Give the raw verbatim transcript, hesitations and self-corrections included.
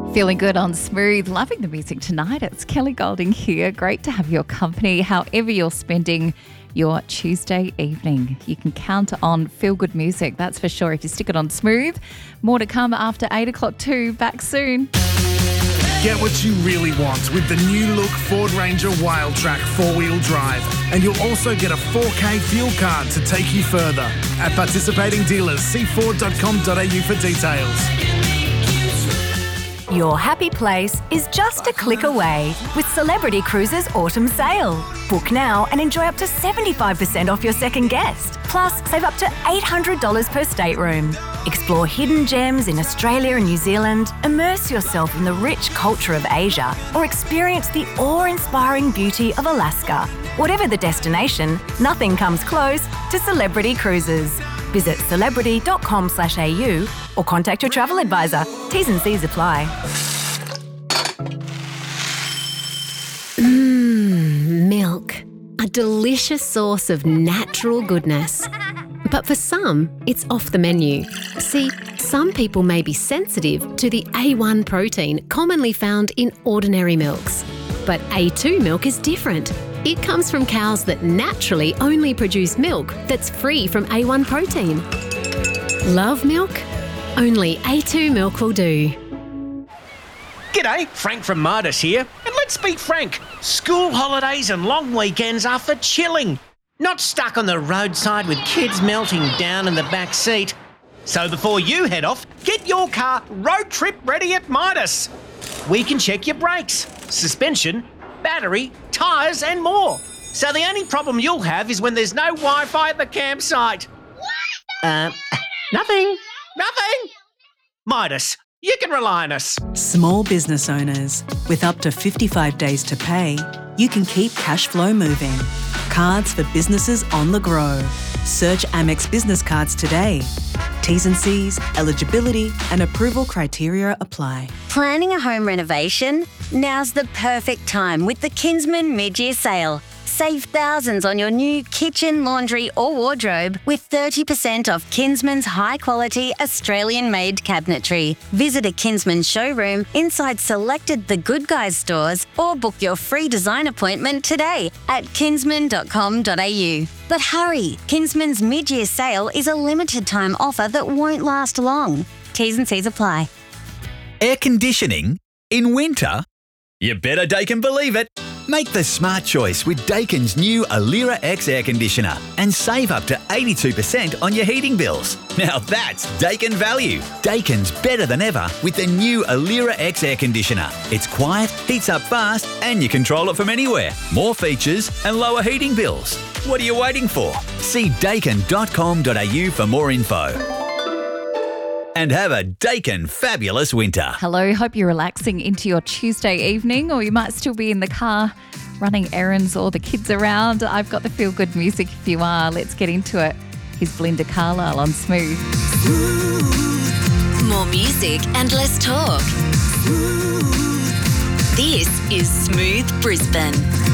Feeling good on Smooth, loving the music tonight. It's Kelly Golding here. Great to have your company, however you're spending your Tuesday evening. You can count on feel-good music, that's for sure, if you stick it on Smooth. More to come after eight o'clock too. Back soon. Get what you really want with the new look Ford Ranger Wildtrak four-wheel drive. And you'll also get a four K fuel card to take you further. At participating dealers, see ford dot com dot a u for details. Your happy place is just a click away with Celebrity Cruises Autumn Sale. Book now and enjoy up to seventy-five percent off your second guest. Plus, save up to eight hundred dollars per stateroom. Explore hidden gems in Australia and New Zealand, immerse yourself in the rich culture of Asia, or experience the awe-inspiring beauty of Alaska. Whatever the destination, nothing comes close to Celebrity Cruises. Visit celebrity dot com slash a u or contact your travel advisor. T's and C's apply. Mmm, milk. A delicious source of natural goodness. But for some, it's off the menu. See, some people may be sensitive to the A one protein commonly found in ordinary milks. But A two milk is different. It comes from cows that naturally only produce milk that's free from A one protein. Love milk? Only A two milk will do. G'day, Frank from Midas here. And let's be frank, school holidays and long weekends are for chilling, not stuck on the roadside with kids melting down in the back seat. So before you head off, get your car road trip ready at Midas. We can check your brakes, suspension, battery, tyres and more. So the only problem you'll have is when there's no Wi-Fi at the campsite. Uh, nothing. Nothing. Midas, you can rely on us. Small business owners, with up to fifty-five days to pay, you can keep cash flow moving. Cards for businesses on the grow. Search Amex Business Cards today. T's and C's, eligibility and approval criteria apply. Planning a home renovation? Now's the perfect time with the Kinsman mid-year sale. Save thousands on your new kitchen, laundry or wardrobe with thirty percent off Kinsman's high-quality Australian-made cabinetry. Visit a Kinsman showroom inside selected The Good Guys stores or book your free design appointment today at kinsman dot com dot a u. But hurry, Kinsman's mid-year sale is a limited-time offer that won't last long. T's and C's apply. Air conditioning? In winter? You better Daikin believe it. Make the smart choice with Daikin's new Alira X air conditioner and save up to eighty-two percent on your heating bills. Now that's Daikin value. Daikin's better than ever with the new Alira X air conditioner. It's quiet, heats up fast, and you control it from anywhere. More features and lower heating bills. What are you waiting for? See daikin dot com dot a u for more info. And have a Daikin fabulous winter. Hello, hope you're relaxing into your Tuesday evening, or you might still be in the car running errands or the kids around. I've got the feel-good music if you are. Let's get into it. Here's Belinda Carlisle on Smooth. More music and less talk. This is Smooth Brisbane.